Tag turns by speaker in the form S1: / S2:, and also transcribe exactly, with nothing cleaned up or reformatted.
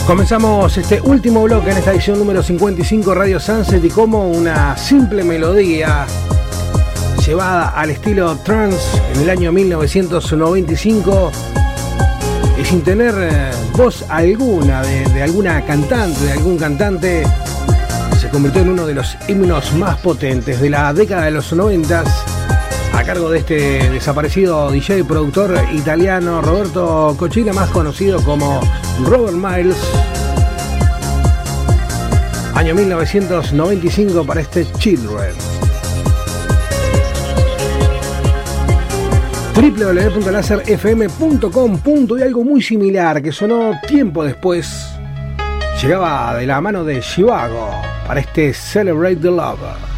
S1: Comenzamos este último bloque en esta edición número cincuenta y cinco Radio Sunset y como una simple melodía llevada al estilo trance en el año mil novecientos noventa y cinco y sin tener eh, voz alguna de, de alguna cantante, de algún cantante, se convirtió en uno de los himnos más potentes de la década de los noventas a cargo de este desaparecido D J y productor italiano Roberto Cochina, más conocido como Robert Miles. Año mil novecientos noventa y cinco para este Children. doble u doble u doble u punto láser f m punto com. Y algo muy similar que sonó tiempo después llegaba de la mano de Chivago para este Celebrate the Love.